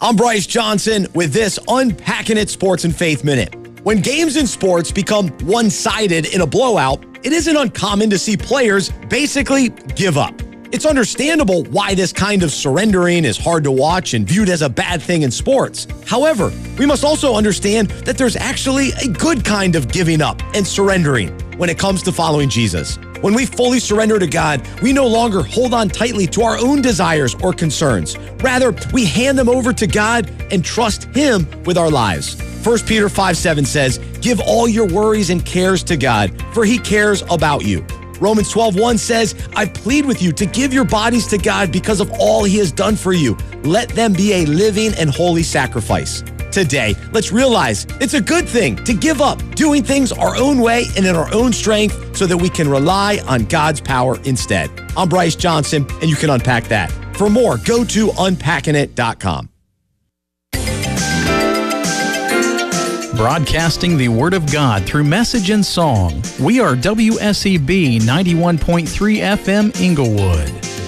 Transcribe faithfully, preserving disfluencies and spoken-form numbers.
I'm Bryce Johnson with this Unpacking It Sports and Faith Minute. When games in sports become one-sided in a blowout, it isn't uncommon to see players basically give up. It's understandable why this kind of surrendering is hard to watch and viewed as a bad thing in sports. However, we must also understand that there's actually a good kind of giving up and surrendering when it comes to following Jesus. When we fully surrender to God, we no longer hold on tightly to our own desires or concerns. Rather, we hand them over to God and trust Him with our lives. First Peter five seven says, "Give all your worries and cares to God, for He cares about you." Romans twelve one says, "I plead with you to give your bodies to God because of all He has done for you. Let them be a living and holy sacrifice." Today, let's realize it's a good thing to give up doing things our own way and in our own strength so that we can rely on God's power instead. I'm Bryce Johnson, and you can unpack that. For more, go to unpacking it dot com. Broadcasting the Word of God through message and song. We are W S E B ninety-one point three F M Inglewood.